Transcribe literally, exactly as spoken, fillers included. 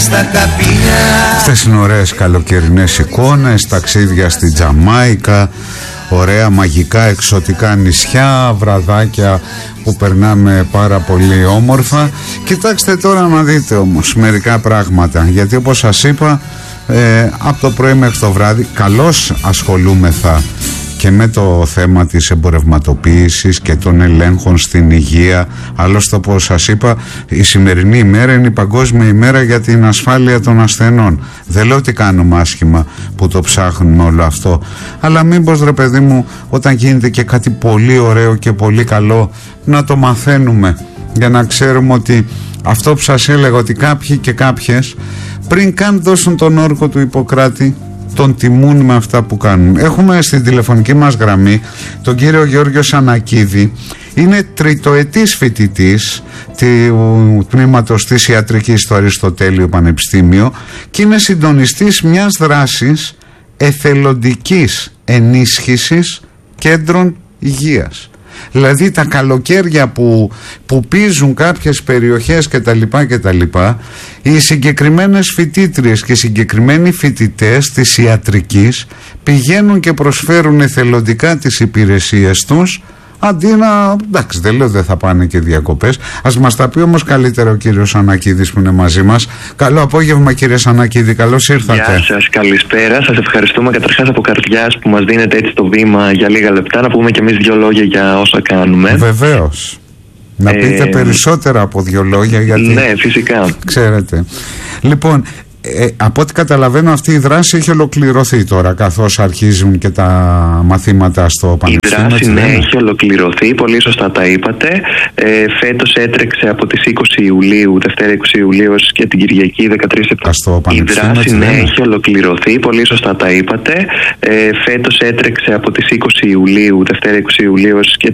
στα καπίνια. Αυτές είναι ωραίες καλοκαιρινές εικόνες, ταξίδια στη Τζαμάικα, ωραία μαγικά εξωτικά νησιά, βραδάκια που περνάμε πάρα πολύ όμορφα. Κοιτάξτε τώρα να δείτε όμως μερικά πράγματα, γιατί όπως σας είπα ε, από το πρωί μέχρι το βράδυ καλώς ασχολούμεθα και με το θέμα της εμπορευματοποίησης και των ελέγχων στην υγεία. Άλλωστε, όπως σας είπα, η σημερινή ημέρα είναι η Παγκόσμια ημέρα για την ασφάλεια των ασθενών. Δεν λέω ότι κάνουμε άσχημα που το ψάχνουμε όλο αυτό, αλλά μήπως, ρε παιδί μου, όταν γίνεται και κάτι πολύ ωραίο και πολύ καλό, να το μαθαίνουμε, για να ξέρουμε ότι αυτό που σας έλεγα, ότι κάποιοι και κάποιες πριν καν δώσουν τον όρκο του Ιπποκράτη, τον τιμούν με αυτά που κάνουν. Έχουμε στην τηλεφωνική μας γραμμή τον κύριο Γιώργο Σανακίδη. Είναι τριτοετής φοιτητής του τμήματος της ιατρικής στο Αριστοτέλειο Πανεπιστήμιο και είναι συντονιστής μιας δράσης εθελοντικής ενίσχυσης κέντρων υγείας. Δηλαδή τα καλοκαίρια που, που πίζουν κάποιες περιοχές και τα λοιπά και τα λοιπά, οι συγκεκριμένες φοιτήτριες και οι συγκεκριμένοι φοιτητές της ιατρικής πηγαίνουν και προσφέρουν εθελοντικά τις υπηρεσίες τους, αντί να, εντάξει, δεν λέω δεν θα πάνε και διακοπές. Ας μας τα πει όμως καλύτερα ο κύριος Σανακίδης που είναι μαζί μας. Καλό απόγευμα, κύριε Σανακίδη, καλώς ήρθατε. Γεια σας, καλησπέρα. Σας ευχαριστούμε καταρχάς από καρδιάς που μας δίνετε έτσι το βήμα για λίγα λεπτά, να πούμε και εμείς δύο λόγια για όσα κάνουμε. Βεβαίως. Να ε... πείτε περισσότερα από δύο λόγια, γιατί... Ναι, φυσικά. Ξέρετε. Λοιπόν, Ε, από ό,τι καταλαβαίνω, αυτή η δράση έχει ολοκληρωθεί τώρα, καθώς αρχίζουν και τα μαθήματα στο Πανεπιστήμιο. Η δράση ναι, έχει ολοκληρωθεί, πολύ σωστά τα είπατε. Ε, φέτος έτρεξε από τις είκοσι Ιουλίου, Δευτέρα είκοσι Ιουλίου και την Κυριακή δεκατρείς Σεπτεμβρίου. Η δράση ναι, έχει ολοκληρωθεί, πολύ σωστά τα είπατε. Ε, φέτος έτρεξε από τις είκοσι Ιουλίου, Δευτέρα είκοσι Ιουλίου και